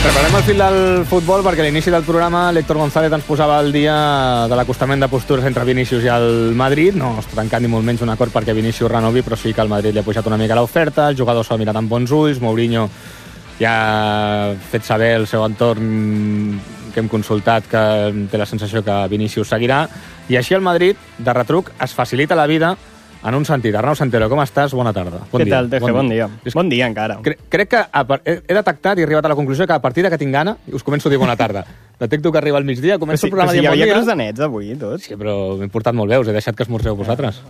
Reparem el fil del futbol perquè a l'inici del programa l'Héctor González ens posava al dia de l'acostament de postures entre Vinícius i el Madrid. No està tancant ni molt menys un acord perquè Vinícius renovi, però sí que el Madrid li ha pujat una mica l'oferta, el jugador s'ha mirat amb bons ulls, Mourinho ja ha fet saber el seu entorn que hem consultat que té la sensació que Vinícius seguirà, i així el Madrid, de retruc, es facilita la vida en un sentit. Arnau Santero, com estàs? Bona tarda. Què tal, Teje? Bon dia. Bon dia, encara. Crec que he detectat i he arribat a la conclusió que a partir que tinc gana us començo a dir bona tarda. Detecto que arriba al migdia, començo el programa dient bon dia. Hi havia croissants avui i tot. Sí, però m'he portat molt bé, us he deixat que esmorzeu vosaltres.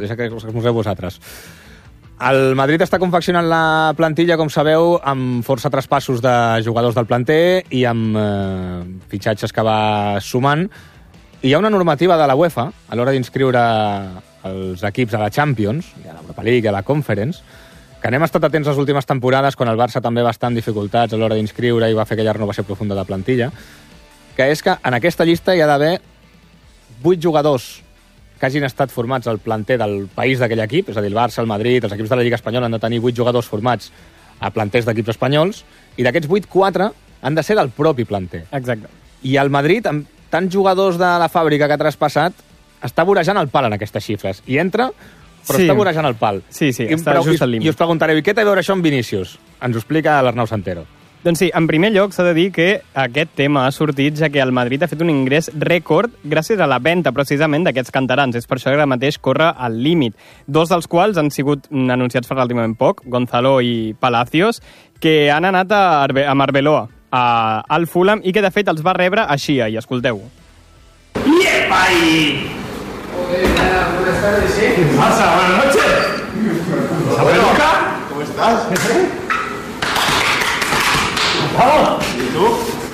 El Madrid està confeccionant la plantilla, com sabeu, amb força traspassos de jugadors del planter i amb fitxatges que va sumant. I hi ha una normativa de la UEFA a l'hora d'inscriure els equips a la Champions, a l'Europa League, a la Conference, que n'hem estat atents les últimes temporades, quan el Barça també va estar en dificultats a l'hora d'inscriure i va fer aquella renovació profunda de plantilla, que és que en aquesta llista hi ha d'haver 8 jugadors que hagin estat formats al planter del país d'aquell equip, és a dir, el Barça, el Madrid, els equips de la Lliga Espanyola han de tenir 8 jugadors formats a planters d'equips espanyols, i d'aquests 8, 4 han de ser del propi planter. Exacte. I el Madrid, amb tants jugadors de la fàbrica que ha traspassat, està vorejant el pal en aquestes xifres. I entra, però sí, està vorejant el pal. Sí, està just al límit. I us preguntareu, i què té a veure això amb Vinícius? Ens ho explica l'Arnau Santero. Doncs sí, en primer lloc s'ha de dir que aquest tema ha sortit ja que el Madrid ha fet un ingrés rècord gràcies a la venda precisament d'aquests canterans. És per això que ara mateix corre al límit. 2 dels quals han sigut anunciats fa relativament poc, Gonzalo i Palacios, que han anat a Marbelloa, al Fulham, i que de fet els va rebre així ahir. Escolteu. ¡Yepa ahí! Buenas tardes, ¿eh? ¿Qué pasa? Buenas noches. ¿Abueluca? ¿Cómo estás? ¡Vamos! ¿Y tú?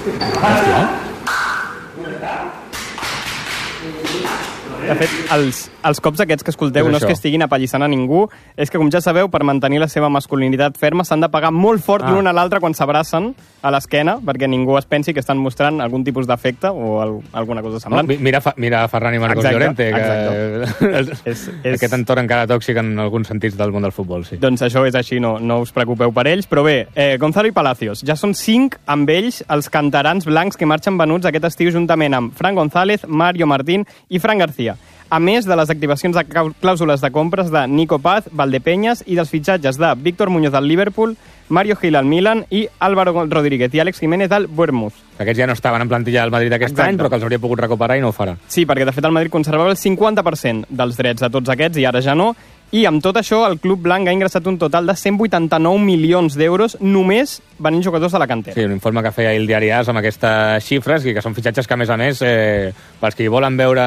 De fet, els cops aquests que escolteu no és que estiguin apallissant a ningú, és que, com ja sabeu, per mantenir la seva masculinitat ferma s'han de pegar molt fort l'un a l'altre quan s'abracen a l'esquena, perquè ningú es pensi que estan mostrant algun tipus d'afecte o alguna cosa semblant. Mira Ferran i Marcos Llorente, que és aquest entorn encara tòxic en alguns sentits del món del futbol, sí. Doncs això és així, no us preocupeu per ells. Però bé, Gonzalo i Palacios, ja són 5 amb ells els canterans blancs que marxen venuts aquest estiu juntament amb Fran González, Mario Martín i Fran García. A més de les activacions de clàusules de compres de Nico Paz, Valdepeñas, i dels fitxatges de Víctor Muñoz del Liverpool, Mario Gil al Milan i Álvaro Rodríguez i Àlex Jiménez del Bournemouth. Aquests ja no estaven en plantilla del Madrid aquest any, però que els hauria pogut recuperar i no ho farà. Sí, perquè de fet el Madrid conservava el 50% dels drets de tots aquests i ara ja no. I amb tot això, el club blanc ha ingressat un total de 189 milions d'euros només venint jugadors de la cantera. Sí, un informe que feia el diari AS amb aquestes xifres, i que són fitxatges que, a més, pels que hi volen veure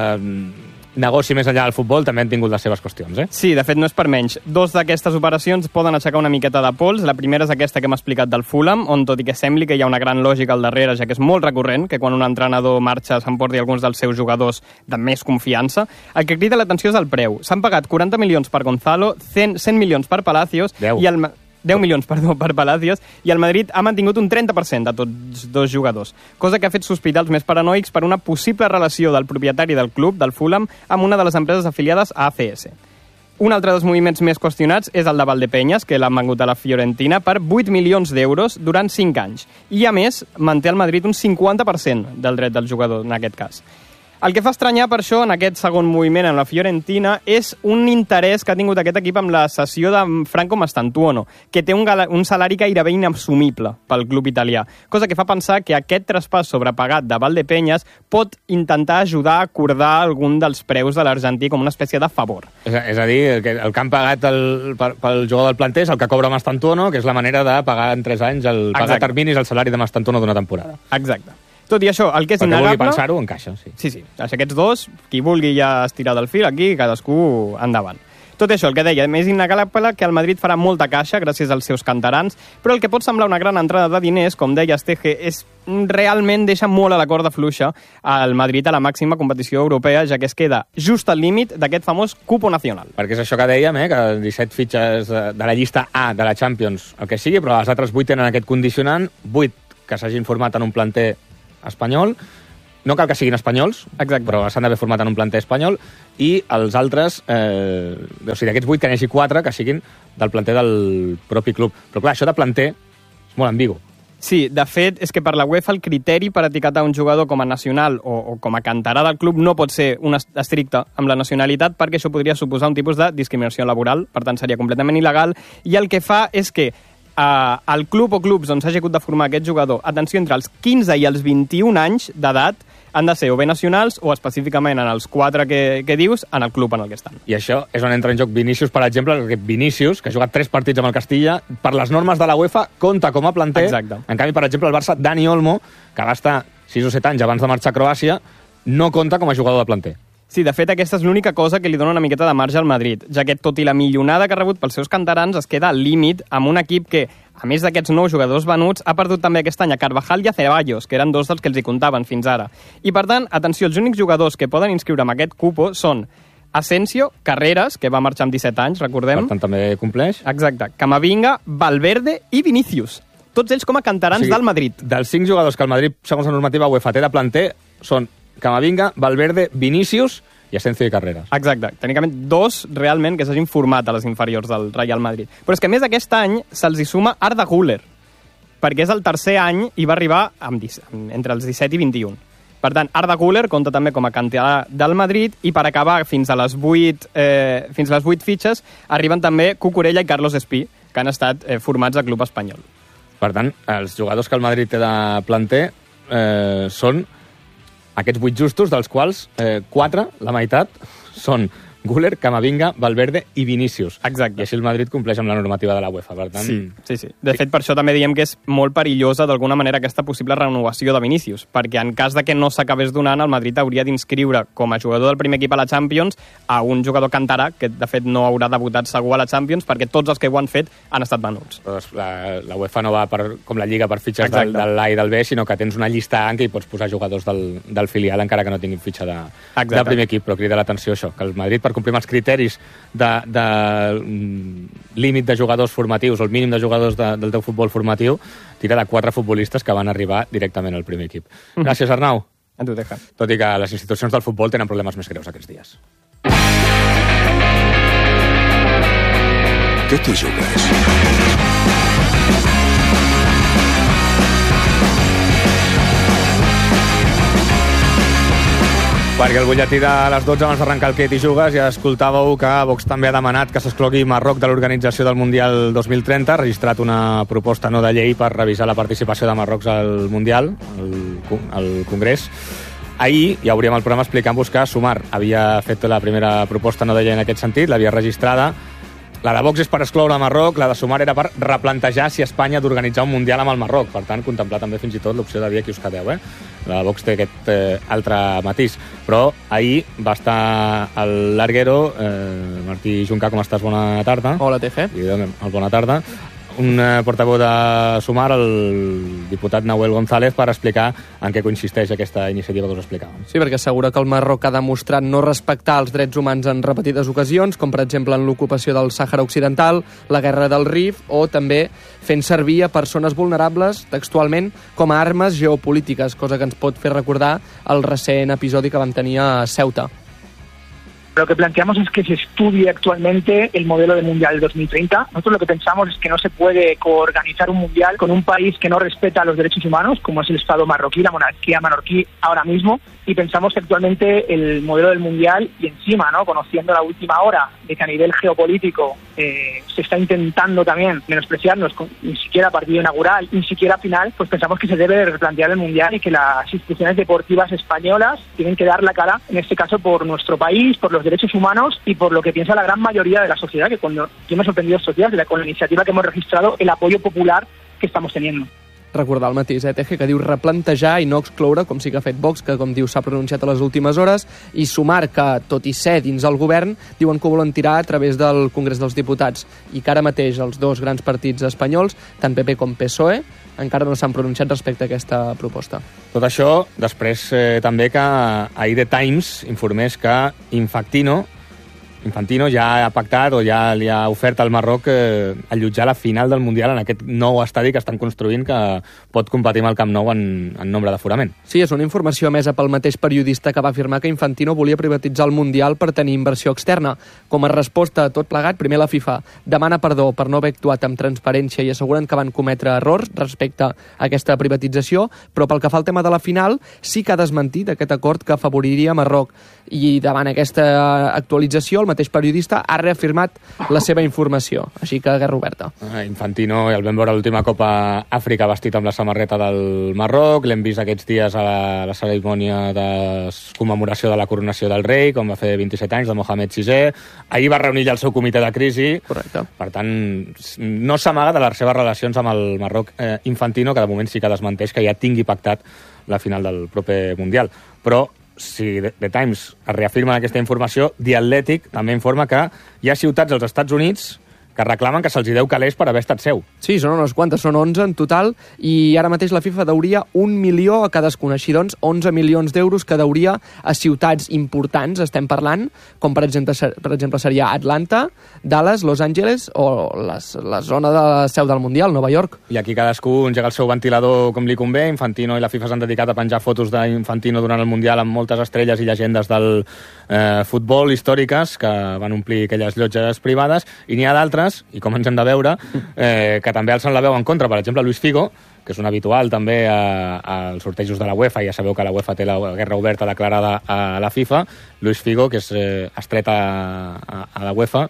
negoci més enllà del futbol, també han tingut les seves qüestions, eh? Sí, de fet, no és per menys. 2 d'aquestes operacions poden aixecar una miqueta de pols. La primera és aquesta que hem explicat del Fulham, on tot i que sembli que hi ha una gran lògica al darrere, ja que és molt recurrent que quan un entrenador marxa s'emporti alguns dels seus jugadors de més confiança, el que crida l'atenció és el preu. S'han pagat 40 milions per Gonzalo, 100 milions per Palacios, 10 milions, per Palacios, i el Madrid ha mantingut un 30% de tots 2 jugadors, cosa que ha fet sospitar els més paranoics per una possible relació del propietari del club, del Fulham, amb una de les empreses afiliades a ACS. Un altre dels moviments més qüestionats és el de Valdepeñas, que l'han vengut a la Fiorentina per 8 milions d'euros durant 5 anys. I, a més, manté al Madrid un 50% del dret del jugador, en aquest cas. El que fa estranyar per això en aquest segon moviment en la Fiorentina és un interès que ha tingut aquest equip amb la cessió de Franco Mastantuono, que té un salari gairebé inassumible pel club italià, cosa que fa pensar que aquest traspàs sobrepagat de Valdepeñas pot intentar ajudar a acordar algun dels preus de l'argentí com una espècie de favor. És a dir, el que han pagat pel jugador del planter és el que cobra Mastantuono, que és la manera de pagar en 3 anys, pagar terminis el salari de Mastantuono d'una temporada. Exacte. Tot i això, el que és innegable... Perquè vulgui pensar-ho, encaixa, sí. Sí. Aquests 2, qui vulgui ja estirar del fil, aquí cadascú endavant. Tot això, el que deia, és innegable que el Madrid farà molta caixa gràcies als seus canterans, però el que pot semblar una gran entrada de diners, com deia Esteje, realment deixa molt a la corda fluixa al Madrid a la màxima competició europea, ja que es queda just al límit d'aquest famós cupo nacional. Perquè és això que dèiem, que 17 fitxes de la llista A de la Champions, el que sigui, però les altres 8 tenen aquest condicionant, 8 que s'hagin format en un planter espanyol, no cal que siguin espanyols, exacte, però s'han d'haver format en un planter espanyol, i els altres, o sigui, d'aquests 8 que n'hi hagi 4 que siguin del planter del propi club. Però clar, això de planter és molt ambigu. Sí, de fet, és que per la UEFA el criteri per etiquetar un jugador com a nacional o com a canterà del club no pot ser un estricte amb la nacionalitat, perquè això podria suposar un tipus de discriminació laboral, per tant seria completament il·legal, i el que fa és que el club o clubs on s'hagi hagut de formar aquest jugador, atenció, entre els 15 i els 21 anys d'edat, han de ser o bé nacionals o específicament en els 4 que dius, en el club en el que estan. I això és on entra en joc Vinícius, per exemple, perquè Vinícius, que ha jugat 3 partits amb el Castilla, per les normes de la UEFA, compta com a planter. Exacte. En canvi, per exemple, el Barça, Dani Olmo, que va estar 6 o 7 anys abans de marxar a Croàcia, no compta com a jugador de planter. Sí, de fet, aquesta és l'única cosa que li dona una miqueta de marge al Madrid, ja que tot i la millonada que ha rebut pels seus canterans es queda al límit amb un equip que, a més d'aquests 9 jugadors venuts, ha perdut també aquest any a Carvajal i a Ceballos, que eren 2 dels que els hi comptaven fins ara. I, per tant, atenció, els únics jugadors que poden inscriure amb aquest cupo són Asensio, Carreras, que va marxar amb 17 anys, recordem. Per tant, també compleix. Exacte. Camavinga, Valverde i Vinícius. Tots ells com a canterans del Madrid. Dels 5 jugadors que el Madrid, segons la normativa UEFA, té de planter, són Camavinga, Valverde, Vinícius i Asensio i Carreras. Exacte. Tècnicament 2 realment que s'hagin format a les inferiors del Real Madrid. Però és que a més aquest any se'ls hi suma Arda Güler, perquè és el tercer any i va arribar entre els 17 i 21. Per tant, Arda Güler compta també com a canterà del Madrid i per acabar fins a les 8 fitxes arriben també Cucurella i Carlos Espí, que han estat formats al club espanyol. Per tant, els jugadors que el Madrid té de planter són aquests 8 justos, dels quals 4, la meitat, són Güler, Camavinga, Valverde i Vinícius. Exacte. I així el Madrid compleix amb la normativa de la UEFA, per tant... Sí. De fet, per això també diem que és molt perillosa d'alguna manera aquesta possible renovació de Vinícius, perquè en cas de que no s'acabés donant, el Madrid hauria d'inscriure com a jugador del primer equip a la Champions a un jugador canterà, que de fet no haurà debutat segur a la Champions, perquè tots els que ho han fet han estat venuts. Però la UEFA no va com la Lliga per fitxes del A i del B, sinó que tens una llista en què hi pots posar jugadors del filial, encara que no tinguin fitxa de primer equip, però crida l'atenció això, que el Madrid, per complir els criteris de límit de jugadors formatius o el mínim de jugadors del teu futbol formatiu, tira de 4 futbolistes que van arribar directament al primer equip. Gràcies, Arnau. A tu, Teja. Tot i que les institucions del futbol tenen problemes més greus aquests dies. Què t'hi jugues? Perquè el butlletí de les 12 abans d'arrencar el Què t'hi jugues ja escoltàveu que Vox també ha demanat que s'exclogui Marroc de l'organització del Mundial 2030, ha registrat una proposta no de llei per revisar la participació de Marroc al Mundial, al Congrés. Ahir ja obríem el programa explicant-vos que Sumar havia fet la primera proposta no de llei en aquest sentit, l'havia registrada. La de Vox és per excloure Marroc, la de Sumar era per replantejar si Espanya ha d'organitzar un Mundial amb el Marroc. Per tant, contemplar també fins i tot l'opció de dir qui us quedeu. La de Vox té aquest altre matís. Però ahir va estar el larguero, Martí Juncà, com estàs? Bona tarda. Hola, Teje. Bona tarda. Un portaveu de Sumar, el diputat Nahuel González, per explicar en què consisteix aquesta iniciativa que us explicàvem. Sí, perquè assegura que el Marroc ha demostrat no respectar els drets humans en repetides ocasions, com per exemple en l'ocupació del Sàhara Occidental, la guerra del Rif, o també fent servir a persones vulnerables, textualment, com a armes geopolítiques, cosa que ens pot fer recordar el recent episodi que vam tenir a Ceuta. Lo que planteamos es que se estudie actualmente el modelo de Mundial 2030. Nosotros lo que pensamos es que no se puede coorganizar un Mundial con un país que no respeta los derechos humanos, como es el Estado marroquí, la monarquía marroquí ahora mismo, y pensamos que actualmente el modelo del Mundial, y encima, ¿no?, conociendo la última hora de que a nivel geopolítico se está intentando también menospreciarnos, ni siquiera partido inaugural, ni siquiera final, pues pensamos que se debe replantear el Mundial y que las instituciones deportivas españolas tienen que dar la cara, en este caso por nuestro país, por los derechos humanos y por lo que piensa la gran mayoría de la sociedad, que cuando yo me he sorprendido estos días con la iniciativa que hemos registrado, el apoyo popular que estamos teniendo. Recordar el mateix, Teje, que diu replantejar i no excloure, com sí que ha fet Vox, que com diu s'ha pronunciat a les últimes hores, i Sumar, que tot i ser dins el govern, diuen que ho volen tirar a través del Congrés dels Diputats, i que ara mateix els dos grans partits espanyols, tant PP com PSOE, encara no s'han pronunciat respecte a aquesta proposta. Tot això, després també que ahir The Times informés que Infantino Infantino ja ha pactat o ja li ha ofert al Marroc allotjar la final del Mundial en aquest nou estadi que estan construint que pot competir amb el Camp Nou en nombre d'aforament. Sí, és una informació emesa pel mateix periodista que va afirmar que Infantino volia privatitzar el Mundial per tenir inversió externa. Com a resposta a tot plegat, primer la FIFA demana perdó per no haver actuat amb transparència i asseguren que van cometre errors respecte a aquesta privatització, però pel que fa al tema de la final, sí que ha desmentit aquest acord que afavoriria Marroc. I davant aquesta actualització, el mateix periodista ha reafirmat la seva informació. Així que guerra oberta. Infantino, ja el vam veure a l'última Copa Àfrica vestit amb la samarreta del Marroc, l'hem vist aquests dies a la cerimònia de commemoració de la coronació del rei, com va fer 27 anys, de Mohamed VI. Ahir va reunir ja el seu comitè de crisi. Correcte. Per tant, no s'amaga de les seves relacions amb el Marroc. Infantino, que de moment sí que desmenteix que ja tingui pactat la final del proper Mundial. Però si The Times es reafirma aquesta informació, The Athletic també informa que hi ha ciutats als Estats Units que reclamen que se'ls deu calés per haver estat seu. Sí, són unes quantes, són 11 en total, i ara mateix la FIFA deuria 1 milió a cadascuna. Així doncs, 11 milions d'euros que deuria a ciutats importants, estem parlant, com per exemple seria Atlanta, Dallas, Los Angeles o la zona de la seu del Mundial, Nova York. I aquí cadascú engega el seu ventilador com li convé. Infantino i la FIFA s'han dedicat a penjar fotos d'Infantino durant el Mundial amb moltes estrelles i llegendes del futbol històriques que van omplir aquelles llotges privades, i n'hi ha d'altres, i com ens hem de veure, que també alcen la veu en contra. Per exemple, Luis Figo, que és un habitual també als sortejos de la UEFA, ja sabeu que la UEFA té la guerra oberta declarada a la FIFA. Luis Figo, que és estret a la UEFA,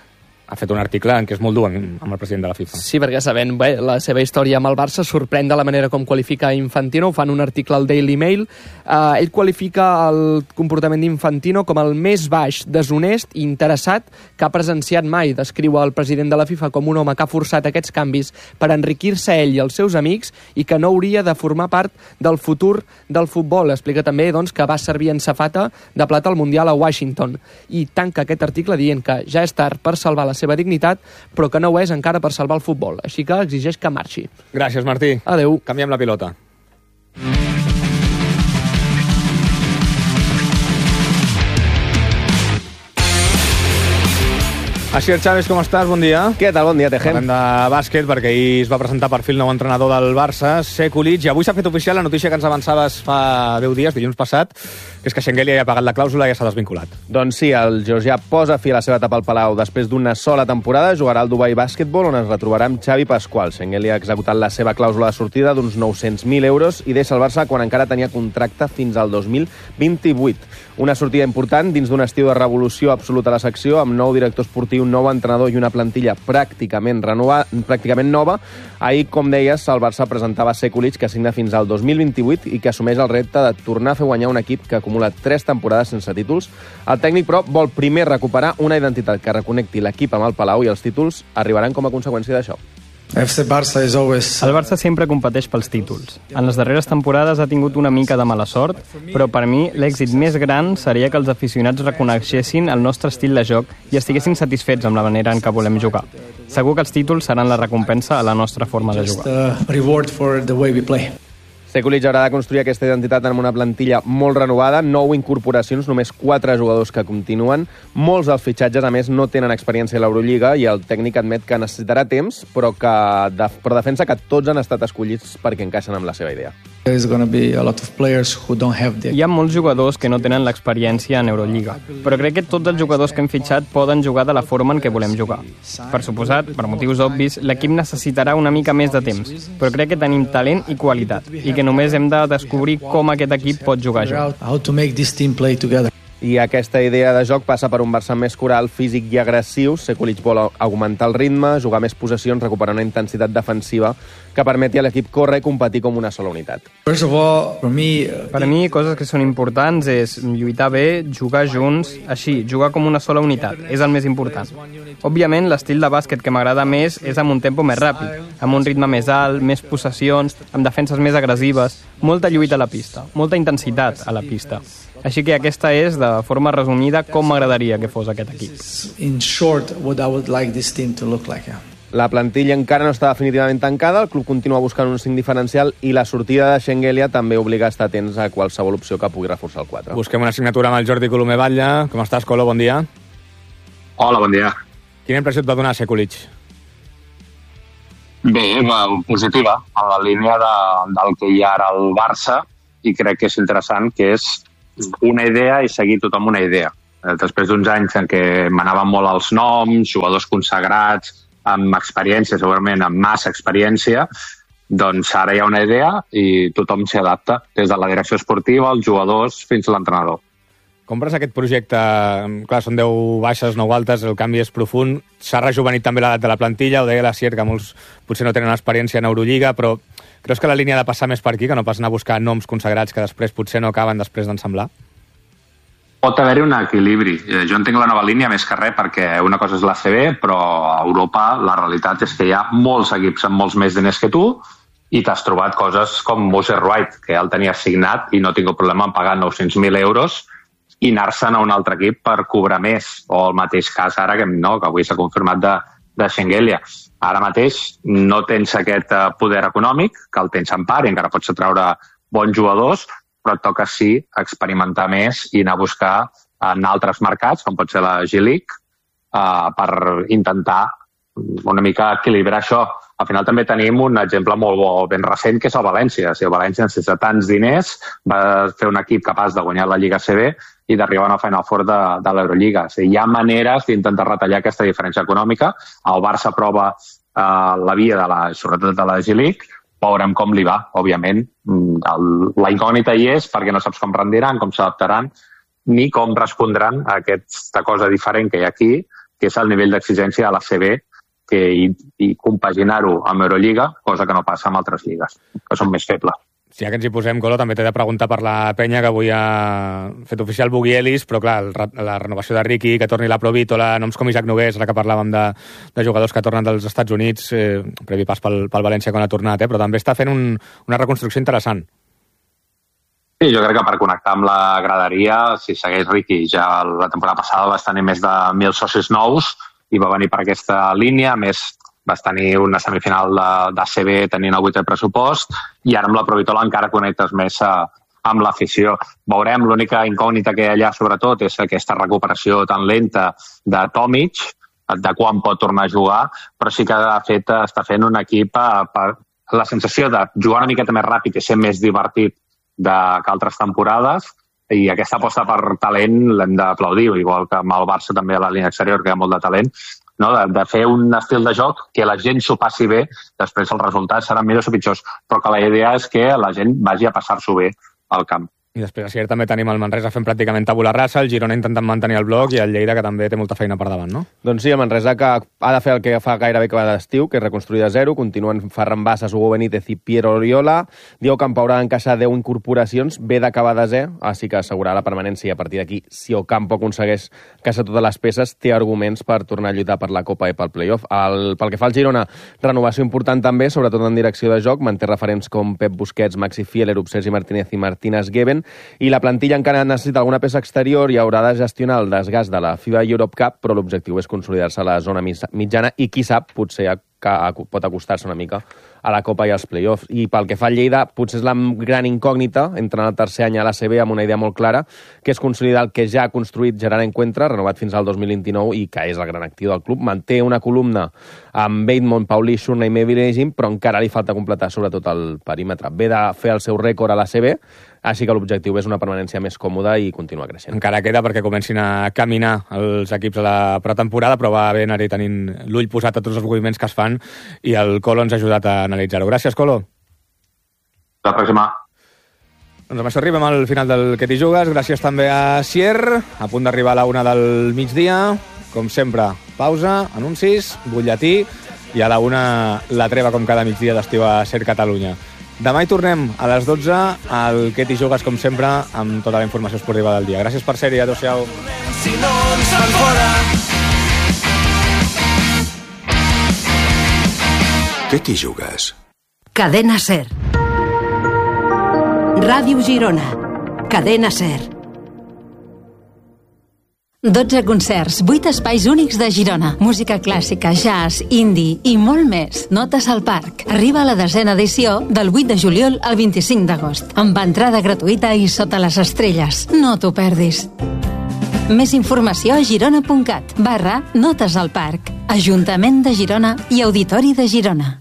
ha fet un article en què és molt dur amb el president de la FIFA. Sí, perquè sabent la seva història amb el Barça sorprèn de la manera com qualifica Infantino. Ho fan un article al Daily Mail. Ell qualifica el comportament d'Infantino com el més baix, deshonest i interessat que ha presenciat mai. Descriu el president de la FIFA com un home que ha forçat aquests canvis per enriquir-se ell i els seus amics i que no hauria de formar part del futur del futbol. Explica també doncs, que va servir en safata de plata al Mundial a Washington. I tanca aquest article dient que ja és tard per salvar la seva dignitat, però que no ho és encara per salvar el futbol. Així que exigeix que marxi. Gràcies, Martí. Adéu. Canviem la pilota. Asier Chávez, com estàs? Bon dia. Què tal? Bon dia, Tejem. Parlem de bàsquet, perquè ahir es va presentar per fi el nou entrenador del Barça, Sekulic, i avui s'ha fet oficial la notícia que ens avançaves fa 10 dies, dilluns passat, que és que Schengelia ja ha pagat la clàusula i ja s'ha desvinculat. Doncs sí, el georgià posa fi a la seva etapa al Palau. Després d'una sola temporada jugarà al Dubai Basketball, on es retrobarà amb Xavi Pasqual. Schengelia ha executat la seva clàusula de sortida d'uns 900.000 euros i deixa el Barça quan encara tenia contracte fins al 2028. Una sortida important dins d'un estiu de revolució absoluta a la secció, amb nou director esportiu, nou entrenador i una plantilla pràcticament nova. Ahir, com deies, el Barça presentava Sekulic, que signa fins al 2028 i que assumeix el repte de tornar a fer guanyar un equip que acumula 3 temporades sense títols. El tècnic, però, vol primer recuperar una identitat que reconnecti l'equip amb el Palau i els títols arribaran com a conseqüència d'això. El Barça sempre competeix pels títols. En les darreres temporades ha tingut una mica de mala sort, però per mi l'èxit més gran seria que els aficionats reconeixessin el nostre estil de joc i estiguessin satisfets amb la manera en què volem jugar. Segur que els títols seran la recompensa a la nostra forma de jugar. Sekulic haurà de construir aquesta identitat amb una plantilla molt renovada, 9 incorporacions, només 4 jugadors que continuen. Molts dels fitxatges, a més, no tenen experiència a l'Eurolliga i el tècnic admet que necessitarà temps, però defensa que tots han estat escollits perquè encaixen amb la seva idea. Hi ha molts jugadors que no tenen l'experiència en Eurolliga, però crec que tots els jugadors que hem fitxat poden jugar de la forma en què volem jugar. Per suposat, per motius obvis, l'equip necessitarà una mica més de temps, però crec que tenim talent i qualitat, i que només hem de descobrir com aquest equip pot jugar junt. I aquesta idea de joc passa per un Barça més coral, físic i agressiu. Sekulic vol augmentar el ritme, jugar més possessions, recuperar una intensitat defensiva que permeti a l'equip córrer i competir com una sola unitat. Per mi, coses que són importants és lluitar bé, jugar junts, així, jugar com una sola unitat, és el més important. Òbviament, l'estil de bàsquet que m'agrada més és amb un tempo més ràpid, amb un ritme més alt, més possessions, amb defenses més agressives, molta lluita a la pista, molta intensitat a la pista. Així que aquesta és, de forma resumida, com m'agradaria que fos aquest equip. La plantilla encara no està definitivament tancada, el club continua buscant un 5 diferencial i la sortida de Schengelia també obliga a estar atents a qualsevol opció que pugui reforçar el 4. Busquem una signatura amb el Jordi Colomer Batlle. Com estàs, Colo? Bon dia. Hola, bon dia. Quina impressió et va donar Sekulic? Bé, positiva, en la línia del que hi ha ara al Barça, i crec que és interessant, que és una idea i seguir tothom una idea. Després d'uns anys en què m'anaven molt els noms, jugadors consagrats, amb experiència, segurament amb massa experiència, doncs ara hi ha una idea i tothom s'hi adapta, des de la direcció esportiva, els jugadors, fins a l'entrenador. Compres aquest projecte, clar, són 10 baixes, 9 altes, el canvi és profund, s'ha rejuvenit també l'edat de la plantilla, ho deia la Sier, que molts potser no tenen experiència en Eurolliga, però creus que la línia ha de passar més per aquí, que no pas anar a buscar noms consagrats que després potser no acaben després d'ensemblar? Pot haver-hi un equilibri. Jo entenc la nova línia més que res perquè una cosa és l'ACB, però a Europa la realitat és que hi ha molts equips amb molts més diners que tu i t'has trobat coses com Moses Wright, que ja el tenia signat i no tinc problema en pagar 900.000 euros i anar-se'n a un altre equip per cobrar més. O el mateix cas ara, que avui s'ha confirmat de Schengelia. Ara mateix no tens aquest poder econòmic, que el tens en part i encara pots treure bons jugadors, però et toca sí experimentar més i anar a buscar en altres mercats, com pot ser la G-League, per intentar una mica equilibrar això. Al final també tenim un exemple molt bo, ben recent, que és el València. El València, sense tants diners, va fer un equip capaç de guanyar la Lliga CB i d'arribar a una Final Four de l'Eurolliga. Hi ha maneres d'intentar retallar aquesta diferència econòmica. El Barça prova la via, sobretot de la G-League, veurem com li va, òbviament. La incògnita hi és perquè no saps com rendiran, com s'adaptaran, ni com respondran a aquesta cosa diferent que hi ha aquí, que és el nivell d'exigència de la CB, i compaginar-ho amb Eurolliga, cosa que no passa amb altres lligues, que són més febles. Si ja que ens hi posem, Colo, també t'he de preguntar per la penya, que avui ha fet oficial Bugui Ellis, però clar, la renovació de Ricky, que torni la Provítola, noms com Isaac Nogués, ara que parlàvem de jugadors que tornen dels Estats Units, previ pas pel València quan ha tornat, però també està fent una reconstrucció interessant. Sí, jo crec que per connectar amb la graderia, si segueix Ricky, ja la temporada passada vas tenir més de 1.000 socis nous i va venir per aquesta línia, a més vas tenir una semifinal d'ACB tenint el 8è pressupost i ara amb la Provítola encara connectes més amb l'afició. Veurem, l'única incògnita que hi ha allà sobretot és aquesta recuperació tan lenta de Tomic, de quan pot tornar a jugar, però sí que està fent un equip la sensació de jugar una miqueta més ràpid i ser més divertit que altres temporades, i aquesta aposta per talent l'hem d'aplaudir, igual que amb el Barça també a la línia exterior, que hi ha molt de talent, no? De fer un estil de joc que la gent s'ho passi bé, després els resultats seran millors o pitjors, però que la idea és que la gent vagi a passar-s'ho bé al camp. I després a Sier també tenim el Manresa fent pràcticament tabula rasa, el Girona intentant mantenir el bloc i el Lleida, que també té molta feina per davant, no? Doncs sí, el Manresa que ha de fer el que fa gairebé que va d'estiu, que és reconstruir de zero. Continuen Ferran Bassas, Hugo Benítez i Piero Oriola. Diego Campo haurà d'encaixar 10 incorporacions, ve d'acabar de 0, així que assegurar la permanència. A partir d'aquí, si Ocampo aconsegueix encaixar totes les peces, té arguments per tornar a lluitar per la Copa i pel playoff. Pel que fa al Girona, renovació important també, sobretot en direcció de joc. Manté referents com Pep Busquets, Maxi Fieler, Sergi Martínez i Martínez Geben. I la plantilla encara necessita alguna peça exterior i haurà de gestionar el desgast de la FIBA Europe Cup, però l'objectiu és consolidar-se a la zona mitjana i, qui sap, potser pot acostar-se una mica a la Copa i als play-offs. I pel que fa al Lleida, potser és la gran incògnita, entrant al tercer any a l'ACB amb una idea molt clara, que és consolidar el que ja ha construït Gerard Encuentra, renovat fins al 2029 i que és el gran actiu del club. Manté una columna amb Bateman, Paulí, Shurna i Mevin Egin, però encara li falta completar sobretot el perímetre. Ve de fer el seu rècord a l'ACB, així que l'objectiu és una permanència més còmoda i continuar creixent. Encara queda perquè comencin a caminar els equips a la pretemporada, però va bé anar-hi tenint l'ull posat a tots els moviments que es fan i el Colo ens ha ajudat a analitzar-ho. Gràcies, Colo. La pròxima. Doncs amb això arribem al final del Que t'hi jugues. Gràcies també a Sier, a punt d'arribar a la 1 del migdia. Com sempre, pausa, anuncis, butlletí i a la 1 la treva com cada migdia d'estiu a Ser Catalunya. Demà hi tornem a les 12 al Que t'hi jugues, com sempre, amb tota la informació esportiva del dia. Gràcies per ser-hi, adéu-siau. Si no ens fan fora. Que t'hi jugues? Cadena Ser. Ràdio Girona. Cadena Ser. 12 concerts, 8 espais únics de Girona. Música clàssica, jazz, indie i molt més. Notes al Parc. Arriba a la 10ª edició del 8 de juliol al 25 d'agost. Amb entrada gratuïta i sota les estrelles. No t'ho perdis. Més informació a girona.cat/notes al parc. Ajuntament de Girona i Auditori de Girona.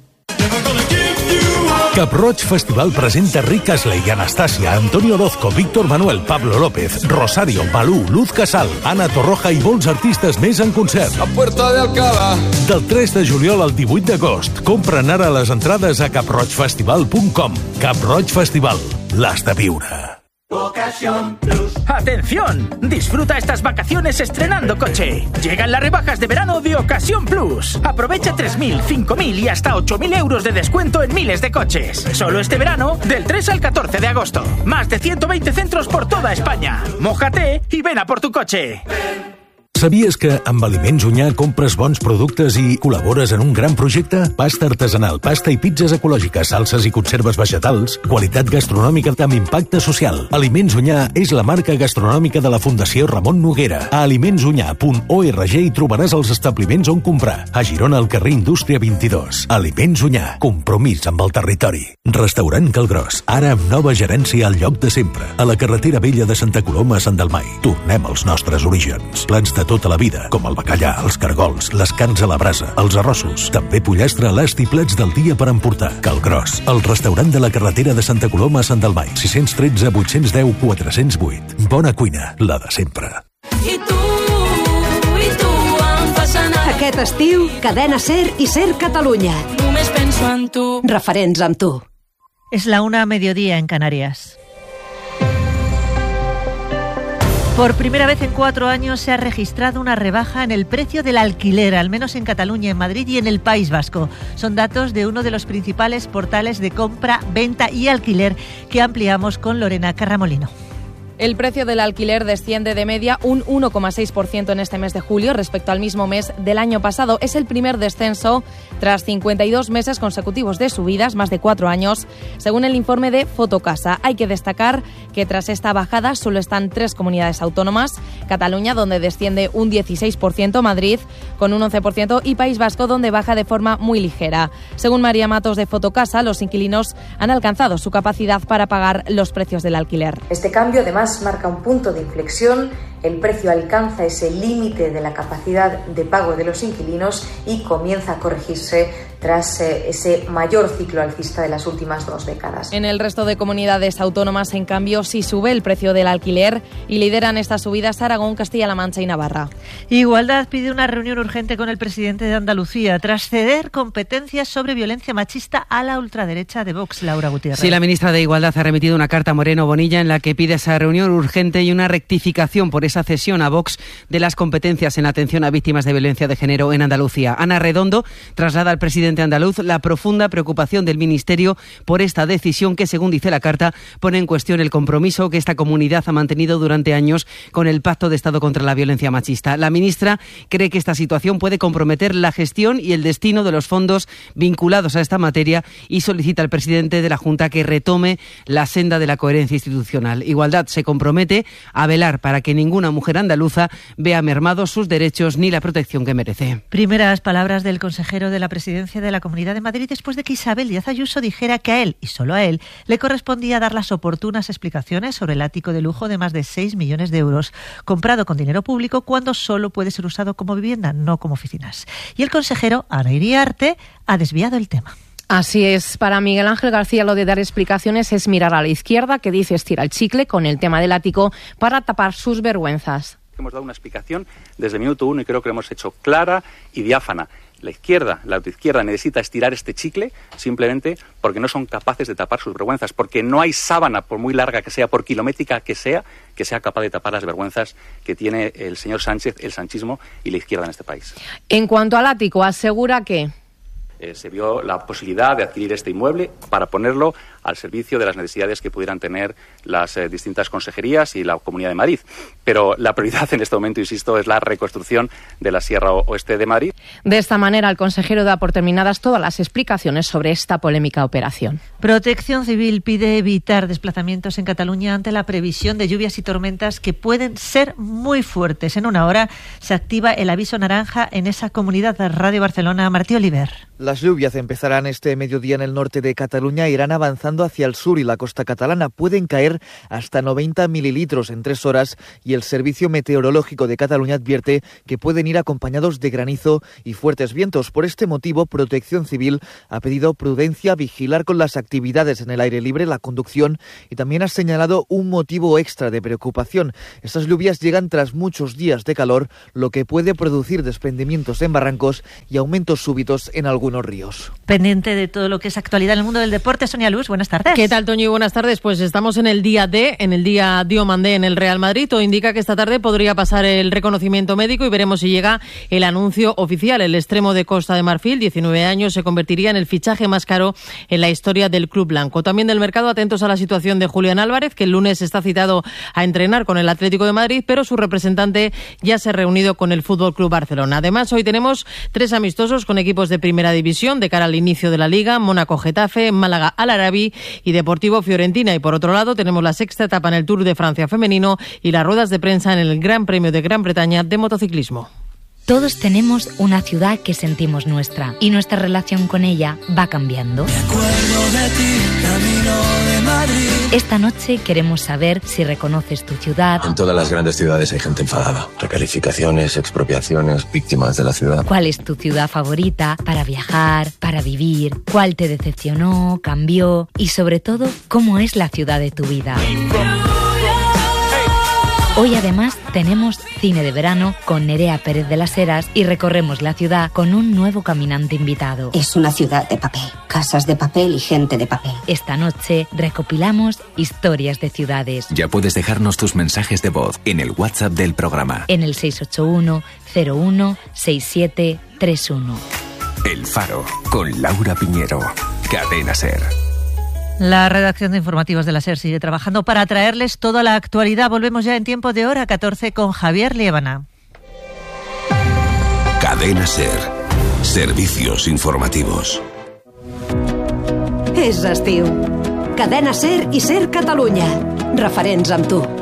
Cap Roig Festival presenta Rick Astley i Anastasia, Antonio Orozco, Víctor Manuel, Pablo López, Rosario, Malú, Luz Casal, Ana Torroja i molts artistes més en concert. A Puerta de Alcalá. Del 3 de juliol al 18 d'agost. Compren ara les entrades a caproigfestival.com. Cap Roig Festival. L'has de viure. Ocasión Plus. ¡Atención! Disfruta estas vacaciones estrenando coche. Llegan las rebajas de verano de Ocasión Plus. Aprovecha 3.000, 5.000 y hasta 8.000 euros de descuento en miles de coches. Solo este verano, del 3 al 14 de agosto. Más de 120 centros por toda España. Mójate y ven a por tu coche. Sabies que amb Aliments Unyà compres bons productes i col·labores en un gran projecte? Pasta artesanal, pasta i pizzas ecològiques, salses i conserves vegetals, qualitat gastronòmica amb impacte social. Aliments Unyà és la marca gastronòmica de la Fundació Ramon Noguera. A alimentsunyà.org hi trobaràs els establiments on comprar. A Girona, al carrer Indústria 22. Aliments Unyà, compromís amb el territori. Restaurant Calgròs, ara amb nova gerència al lloc de sempre. A la carretera vella de Santa Coloma a Sant Dalmai. Tornem als nostres orígens. Plans de tota la vida, com el bacallà, els cargols, les carns a la brasa, els arrossos, també pollastre a l'ast i plats del dia per emportar. Calgròs, el restaurant de la carretera de Santa Coloma a Sant Dalmai, 613 810 408. Bona cuina, la de sempre. I tu em fas anar. Aquest estiu, Cadena Ser i Ser Catalunya. Només penso en tu. Referents amb tu. Es la 1:00 mediodía en Canarias. Por primera vez en 4 años se ha registrado una rebaja en el precio del alquiler, al menos en Cataluña, en Madrid y en el País Vasco. Son datos de uno de los principales portales de compra, venta y alquiler que ampliamos con Lorena Carramolino. El precio del alquiler desciende de media un 1,6% en este mes de julio respecto al mismo mes del año pasado. Es el primer descenso tras 52 meses consecutivos de subidas, más de 4 años, según el informe de Fotocasa. Hay que destacar que tras esta bajada solo están 3 comunidades autónomas: Cataluña, donde desciende un 16%, Madrid con un 11% y País Vasco, donde baja de forma muy ligera. Según María Matos de Fotocasa, los inquilinos han alcanzado su capacidad para pagar los precios del alquiler. Este cambio, además, marca un punto de inflexión. El precio alcanza ese límite de la capacidad de pago de los inquilinos y comienza a corregirse tras ese mayor ciclo alcista de las últimas 2 décadas. En el resto de comunidades autónomas, en cambio, sí sube el precio del alquiler y lideran estas subidas Aragón, Castilla-La Mancha y Navarra. Igualdad pide una reunión urgente con el presidente de Andalucía tras ceder competencias sobre violencia machista a la ultraderecha de Vox, Laura Gutiérrez. Sí, la ministra de Igualdad ha remitido una carta a Moreno Bonilla en la que pide esa reunión urgente y una rectificación por esa cesión a Vox de las competencias en atención a víctimas de violencia de género en Andalucía. Ana Redondo traslada al presidente andaluz la profunda preocupación del Ministerio por esta decisión que, según dice la carta, pone en cuestión el compromiso que esta comunidad ha mantenido durante años con el Pacto de Estado contra la Violencia Machista. La ministra cree que esta situación puede comprometer la gestión y el destino de los fondos vinculados a esta materia y solicita al presidente de la Junta que retome la senda de la coherencia institucional. Igualdad se compromete a velar para que ninguna mujer andaluza vea mermados sus derechos ni la protección que merece. Primeras palabras del consejero de la Presidencia de la Comunidad de Madrid después de que Isabel Díaz Ayuso dijera que a él, y solo a él, le correspondía dar las oportunas explicaciones sobre el ático de lujo de más de 6 millones de euros, comprado con dinero público cuando solo puede ser usado como vivienda, no como oficinas. Y el consejero, Ana Iriarte, ha desviado el tema. Así es, para Miguel Ángel García lo de dar explicaciones es mirar a la izquierda, que dice estira el chicle con el tema del ático para tapar sus vergüenzas. Hemos dado una explicación desde el minuto 1 y creo que lo hemos hecho clara y diáfana. La autoizquierda necesita estirar este chicle simplemente porque no son capaces de tapar sus vergüenzas, porque no hay sábana, por muy larga que sea, por kilométrica que sea capaz de tapar las vergüenzas que tiene el señor Sánchez, el sanchismo y la izquierda en este país. En cuanto al ático, asegura que se vio la posibilidad de adquirir este inmueble para ponerlo al servicio de las necesidades que pudieran tener las distintas consejerías y la Comunidad de Madrid. Pero la prioridad en este momento, insisto, es la reconstrucción de la Sierra Oeste de Madrid. De esta manera, el consejero da por terminadas todas las explicaciones sobre esta polémica operación. Protección Civil pide evitar desplazamientos en Cataluña ante la previsión de lluvias y tormentas que pueden ser muy fuertes. En una hora se activa el aviso naranja en esa comunidad. Radio Barcelona, Martí Oliver. Las lluvias empezarán este mediodía en el norte de Cataluña e irán avanzando viajando hacia el sur y la costa catalana. Pueden caer hasta 90 mililitros en 3 horas y el Servicio Meteorológico de Cataluña advierte que pueden ir acompañados de granizo y fuertes vientos. Por este motivo, Protección Civil ha pedido prudencia, vigilar con las actividades en el aire libre, la conducción, y también ha señalado un motivo extra de preocupación. Estas lluvias llegan tras muchos días de calor, lo que puede producir desprendimientos en barrancos y aumentos súbitos en algunos ríos. Pendiente de todo lo que es actualidad en el mundo del deporte, Sonia Luz, buenas tardes. ¿Qué tal, Toño? Buenas tardes. Pues estamos en el día D, en el día Diomandé en el Real Madrid. Todo indica que esta tarde podría pasar el reconocimiento médico y veremos si llega el anuncio oficial. El extremo de Costa de Marfil, 19 años, se convertiría en el fichaje más caro en la historia del club blanco. También del mercado, atentos a la situación de Julián Álvarez, que el lunes está citado a entrenar con el Atlético de Madrid, pero su representante ya se ha reunido con el Fútbol Club Barcelona. Además, hoy tenemos 3 amistosos con equipos de primera división de cara al inicio de la Liga: Mónaco-Getafe, Málaga-Al-Arabi y Deportivo-Fiorentina. Y por otro lado, tenemos la 6ª etapa en el Tour de Francia femenino y las ruedas de prensa en el Gran Premio de Gran Bretaña de motociclismo. Todos tenemos una ciudad que sentimos nuestra y nuestra relación con ella va cambiando. Esta noche queremos saber si reconoces tu ciudad. En todas las grandes ciudades hay gente enfadada. Recalificaciones, expropiaciones, víctimas de la ciudad. ¿Cuál es tu ciudad favorita para viajar, para vivir? ¿Cuál te decepcionó, cambió? Y sobre todo, ¿cómo es la ciudad de tu vida? Hoy además tenemos cine de verano con Nerea Pérez de las Heras y recorremos la ciudad con un nuevo caminante invitado. Es una ciudad de papel, casas de papel y gente de papel. Esta noche recopilamos historias de ciudades. Ya puedes dejarnos tus mensajes de voz en el WhatsApp del programa. En el 681 01 6731. El Faro, con Laura Piñero. Cadena SER. La redacción de informativos de la SER sigue trabajando para traerles toda la actualidad. Volvemos ya en tiempo de hora 14 con Javier Liébana. Cadena SER. Servicios informativos. És estiu. Cadena SER i SER Catalunya. Referents amb tu.